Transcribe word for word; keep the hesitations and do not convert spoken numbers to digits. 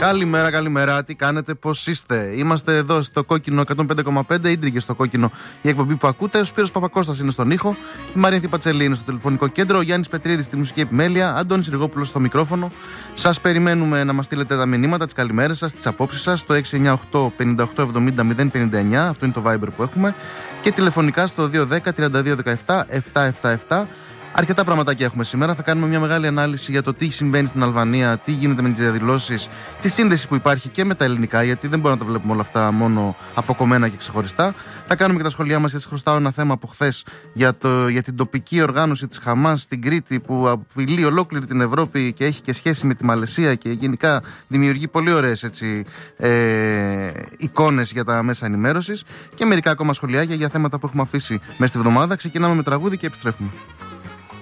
Καλημέρα, καλημέρα. Τι κάνετε, πώς είστε? Είμαστε εδώ στο κόκκινο εκατόν πέντε κόμμα πέντε, Ίντριγε στο κόκκινο η εκπομπή που ακούτε. Ο Σπύρος Παπακώστας είναι στον ήχο. Η Μαρίνθη Πατσελή είναι στο τηλεφωνικό κέντρο. Ο Γιάννης Πετρίδης στη μουσική επιμέλεια. Αντώνης Ριγόπουλος στο μικρόφωνο. Σας περιμένουμε να μας στείλετε τα μηνύματα, τις καλημέρες σας, τις απόψεις σας στο έξι εννιά οκτώ πενήντα οκτώ εβδομήντα μηδέν πενήντα εννιά. Αυτό είναι το Viber που έχουμε. Και τηλεφωνικά στο δύο δέκα τριάντα δύο δεκαεπτά επτακόσια εβδομήντα επτά. Αρκετά πραγματάκια έχουμε σήμερα. Θα κάνουμε μια μεγάλη ανάλυση για το τι συμβαίνει στην Αλβανία, τι γίνεται με τις διαδηλώσεις, τη σύνδεση που υπάρχει και με τα ελληνικά, γιατί δεν μπορούμε να τα βλέπουμε όλα αυτά μόνο αποκομμένα και ξεχωριστά. Θα κάνουμε και τα σχόλιά μας, γιατί χρωστάω ένα θέμα από χθες για, το, για την τοπική οργάνωση της Χαμάς στην Κρήτη, που απειλεί ολόκληρη την Ευρώπη και έχει και σχέση με τη Μαλαισία και γενικά δημιουργεί πολύ ωραίες έτσι, ε, εικόνες για τα μέσα ενημέρωσης. Και μερικά ακόμα σχολιάκια για θέματα που έχουμε αφήσει μέσα στη εβδομάδα. Ξεκινάμε με τραγούδι και επιστρέφουμε.